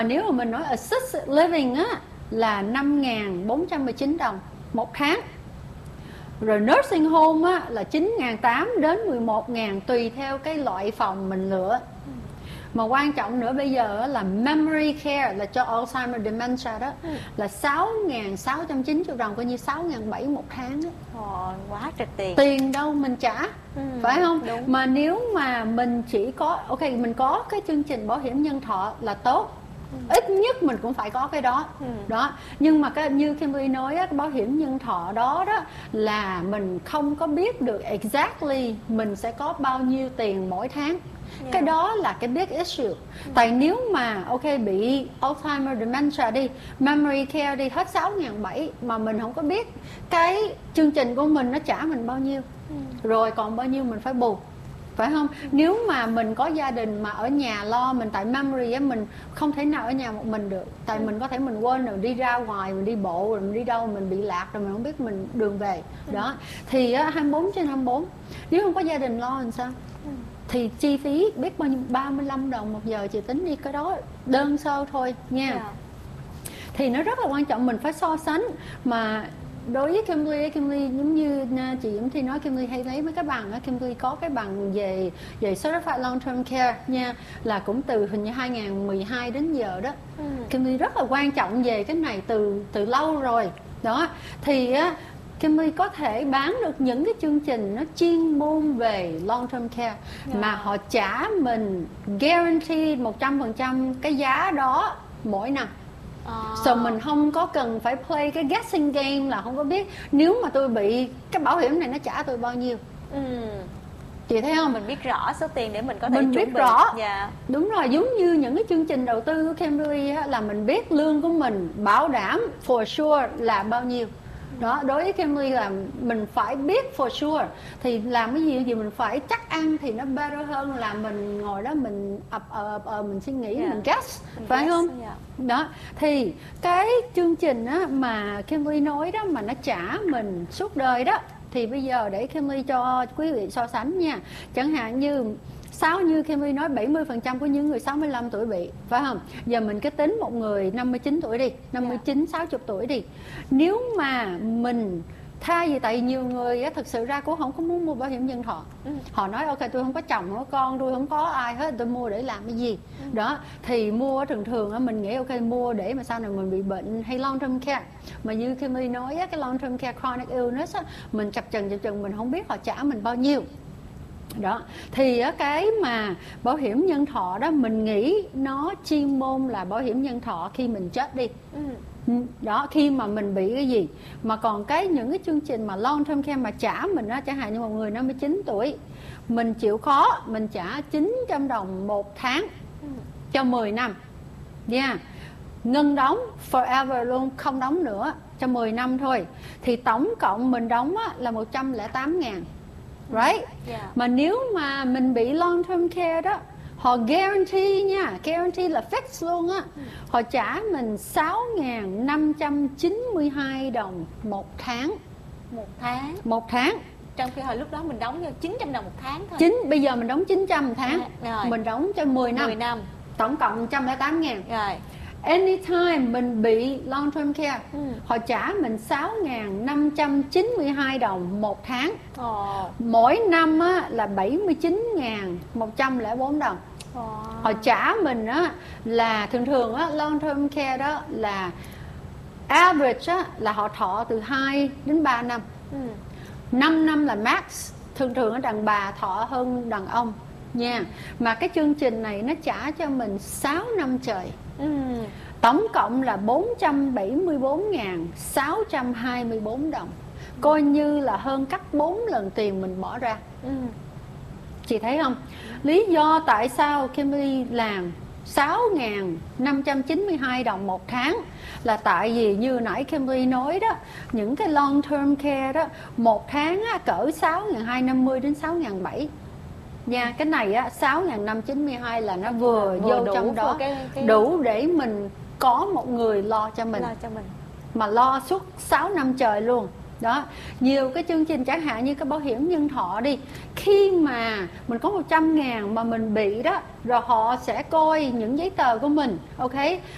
Nếu mà mình nói assisted living á là 5.419 đồng một tháng. Rồi nursing home á là 9.800 đến 11.000 tùy theo cái loại phòng mình lựa. Mà quan trọng nữa bây giờ là memory care là cho Alzheimer dementia đó là 6.690 đồng, coi như 6.700 một tháng đó. Quá trời tiền. Tiền đâu mình trả, phải không? Đúng. Mà nếu mà mình chỉ có mình có cái chương trình bảo hiểm nhân thọ là tốt. Ít nhất mình cũng phải có cái đó. Đó. Nhưng mà như Kimberly nói á, cái bảo hiểm nhân thọ đó là mình không có biết được exactly mình sẽ có bao nhiêu tiền mỗi tháng. Cái đó là cái big issue. Tại nếu mà bị Alzheimer dementia đi, memory care đi, hết 6.700 mà mình không có biết cái chương trình của mình nó trả mình bao nhiêu, rồi còn bao nhiêu mình phải bù, phải không? Nếu mà mình có gia đình mà ở nhà lo mình, tại memory á, mình không thể nào ở nhà một mình được. Tại mình có thể mình quên rồi đi ra ngoài, mình đi bộ rồi mình đi đâu, mình bị lạc rồi mình không biết mình đường về. Đó. Thì 24/24 nếu không có gia đình lo làm sao? Thì chi phí biết bao nhiêu, 35 đồng một giờ, chị tính đi cái đó đơn sơ thôi nha. Thì nó rất là quan trọng, mình phải so sánh. Mà đối với Kimberly giống như chị Diễm Thi nói, Kimberly hay lấy mấy cái bằng á. Kimberly có cái bằng về Certified Long Term Care nha, là cũng từ hình như 2012 đến giờ đó. Kimberly rất là quan trọng về cái này từ lâu rồi đó. Thì Kimberly có thể bán được những cái chương trình nó chuyên môn về long term care mà họ trả mình guarantee 100% cái giá đó mỗi năm. So mình không có cần phải play cái guessing game, là không có biết nếu mà tôi bị cái bảo hiểm này nó trả tôi bao nhiêu. Chị thấy không? Mình biết rõ số tiền để mình có thể mình chuẩn biết bị. rõ. Đúng rồi, giống như những cái chương trình đầu tư của Kimberly là mình biết lương của mình bảo đảm for sure là bao nhiêu. Đó, đối với Kimberly là mình phải biết for sure. Thì làm cái gì mình phải chắc ăn thì nó better hơn là mình ngồi đó mình mình suy nghĩ, mình guess, phải không? Đó, thì cái chương trình mà Kimberly nói đó mà nó trả mình suốt đời đó, thì bây giờ để Kimberly cho quý vị so sánh nha. Chẳng hạn như Kimberly nói 70% của những người 65 tuổi bị, phải không? Giờ mình cứ tính một người 59 tuổi đi, 60 tuổi đi. Nếu mà mình thay vì, tại nhiều người thực sự ra cũng không có muốn mua bảo hiểm nhân thọ. Họ nói ok, tôi không có chồng, không có con, tôi không có ai hết, tôi mua để làm cái gì? Đó, thì mua thường mình nghĩ ok, mua để mà sau này mình bị bệnh hay long term care. Mà như Kimberly nói cái long term care chronic illness mình chập chờn mình không biết họ trả mình bao nhiêu. Đó, thì cái mà bảo hiểm nhân thọ đó mình nghĩ nó chuyên môn là bảo hiểm nhân thọ khi mình chết đi. Đó, khi mà mình bị cái gì. Mà còn những cái chương trình mà long term care mà trả mình chẳng hạn như một người 59 tuổi mình chịu khó mình trả 900 đồng một tháng cho 10 năm nha. Ngân đóng forever luôn, không đóng nữa, cho 10 năm thôi. Thì tổng cộng mình đóng là 108.000. Right? Mà nếu mà mình bị long term care đó, họ guarantee nha, guarantee là fix luôn á. Họ trả mình 6.592 đồng một tháng. Một tháng. Trong khi hồi lúc đó mình đóng 900 đồng một tháng thôi. Bây giờ mình đóng 900 một tháng. Mình đóng cho 10 năm. 10 năm. Tổng cộng 108.000. Rồi. Anytime mình bị long term care, họ trả mình 6.592 đồng một tháng. Mỗi năm là 79.104 đồng. Họ trả mình là thường long term care đó là average là họ thọ từ 2 đến 3 năm. 5 năm là max. Thường đàn bà thọ hơn đàn ông nha. Mà cái chương trình này nó trả cho mình 6 năm trời. Tổng cộng là 474.624 đồng. Coi như là hơn gấp 4 lần tiền mình bỏ ra. Chị thấy không? Lý do tại sao Kimberly làm 6.592 đồng một tháng là tại vì như nãy Kimberly nói đó, những cái long term care đó một tháng cỡ 6.250 đến 6.700 nha. Cái này 6.592 là nó vừa vô trong đó, đủ để mình có một người lo cho mình. Mà lo suốt 6 năm trời luôn. Đó, nhiều cái chương trình chẳng hạn như cái bảo hiểm nhân thọ đi, khi mà mình có 100.000 mà mình bị đó, rồi họ sẽ coi những giấy tờ của mình, ok,